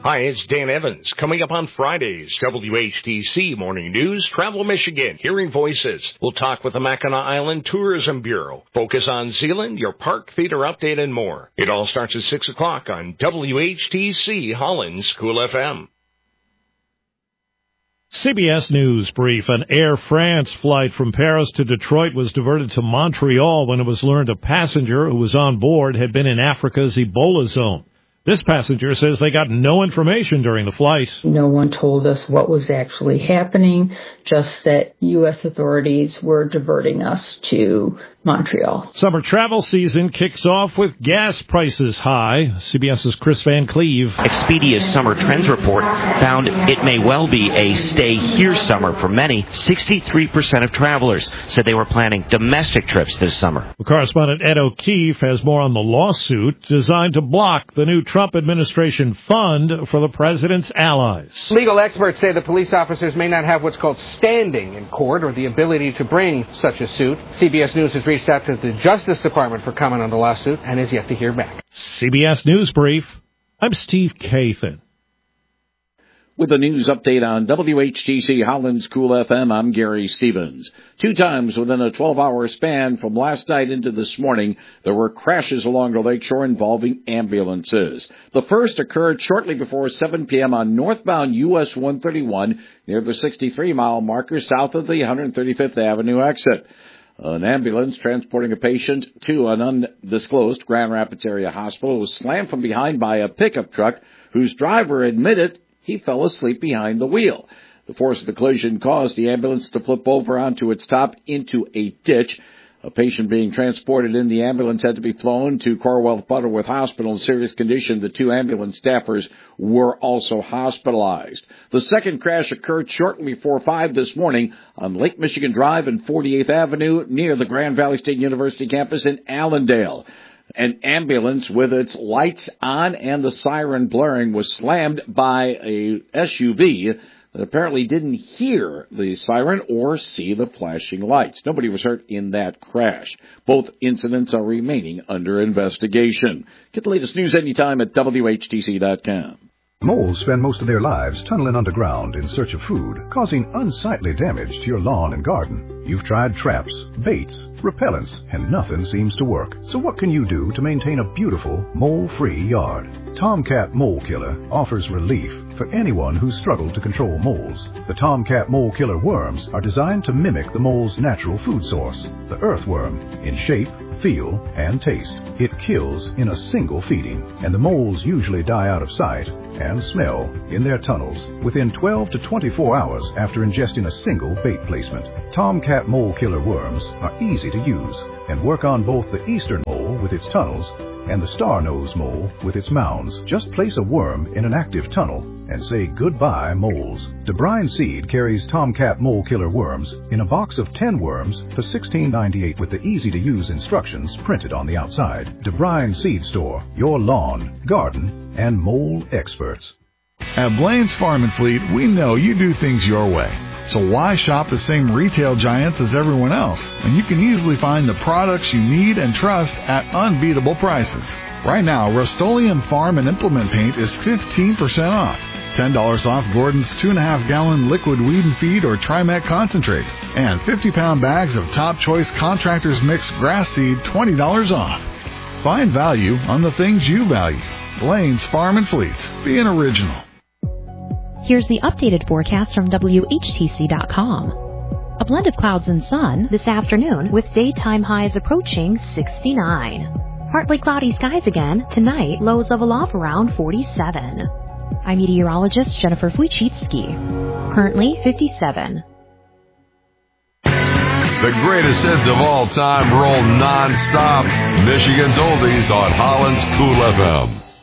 Hi, it's Dan Evans. Coming up on Fridays, WHTC Morning News, Travel Michigan, Hearing Voices. We'll talk with the Mackinac Island Tourism Bureau. Focus on Zealand, your park theater update, and more. It all starts at 6 o'clock on WHTC Holland's Cool FM. CBS News brief. An Air France flight from Paris to Detroit was diverted to Montreal when it was learned a passenger who was on board had been in Africa's Ebola zone. This passenger says they got no information during the flight. No one told us what was actually happening, just that U.S. authorities were diverting us to Montreal. Summer travel season kicks off with gas prices high. CBS's Chris Van Cleve. Expedia's summer trends report found it may well be a stay here summer for many. 63% of travelers said they were planning domestic trips this summer. Correspondent Ed O'Keefe has more on the lawsuit designed to block the new Trump administration fund for the president's allies. Legal experts say the police officers may not have what's called standing in court or the ability to bring such a suit. CBS News has reached out to the Justice Department for comment on the lawsuit and is yet to hear back. CBS News Brief. I'm Steve Kathan. With a news update on WHTC Holland's Cool FM, I'm Gary Stevens. 2 times within a 12-hour span from last night into this morning, there were crashes along the lakeshore involving ambulances. The first occurred shortly before 7 p.m. on northbound US 131 near the 63-mile marker south of the 135th Avenue exit. An ambulance transporting a patient to an undisclosed Grand Rapids area hospital was slammed from behind by a pickup truck whose driver admitted he fell asleep behind the wheel. The force of the collision caused the ambulance to flip over onto its top into a ditch. A patient being transported in the ambulance had to be flown to Corwell Butterworth Hospital in serious condition. The 2 ambulance staffers were also hospitalized. The second crash occurred shortly before 5 this morning on Lake Michigan Drive and 48th Avenue near the Grand Valley State University campus in Allendale. An ambulance with its lights on and the siren blaring was slammed by a SUV that apparently didn't hear the siren or see the flashing lights. Nobody was hurt in that crash. Both incidents are remaining under investigation. Get the latest news anytime at WHTC.com. Moles spend most of their lives tunneling underground in search of food, causing unsightly damage to your lawn and garden. You've tried traps, baits, repellents, and nothing seems to work. So what can you do to maintain a beautiful, mole-free yard? Tomcat Mole Killer offers relief for anyone who's struggled to control moles. The Tomcat Mole Killer worms are designed to mimic the mole's natural food source, the earthworm, in shape, feel, and taste. It kills in a single feeding, and the moles usually die out of sight and smell in their tunnels within 12 to 24 hours after ingesting a single bait placement. Tomcat Mole Killer worms are easy to use and work on both the eastern mole with its tunnels and the star-nosed mole with its mounds. Just place a worm in an active tunnel and say goodbye, moles. DeBrine Seed carries Tomcat Mole Killer worms in a box of 10 worms for $16.98 with the easy-to-use instructions printed on the outside. DeBrine Seed Store, your lawn, garden, and mole experts. At Blaine's Farm and Fleet, we know you do things your way. So why shop the same retail giants as everyone else? And you can easily find the products you need and trust at unbeatable prices. Right now, Rust-Oleum Farm and Implement Paint is 15% off. $10 off Gordon's 2.5-gallon liquid weed and feed or Trimet concentrate. And 50-pound bags of Top Choice Contractors Mix grass seed, $20 off. Find value on the things you value. Blaine's Farm and Fleet. Be an original. Here's the updated forecast from WHTC.com. A blend of clouds and sun this afternoon with daytime highs approaching 69. Partly cloudy skies again. Tonight, lows level off around 47. I'm meteorologist Jennifer Wojcicki. Currently 57. The greatest hits of all time roll non-stop. Michigan's Oldies on Holland's Cool FM.